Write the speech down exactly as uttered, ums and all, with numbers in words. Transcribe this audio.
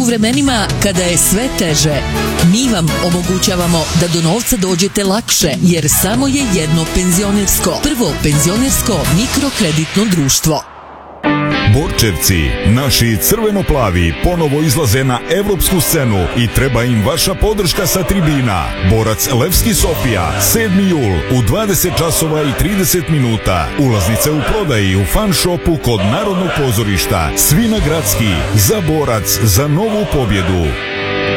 u vremenima kada je sve teže, mi vam omogućavamo da do novca dođete lakše, jer samo je jedno penzionersko. Prvo penzionersko mikrokreditno društvo. Borčevci, naši crveno-plavi ponovo izlaze na evropsku scenu i treba im vaša podrška sa tribina. Borac Levski Sofija, sedmi jul u dvadeset časova i trideset minuta. Ulaznice u prodaji u fan shopu kod Narodnog pozorišta. Svi na gradski, za Borac, za novu pobjedu.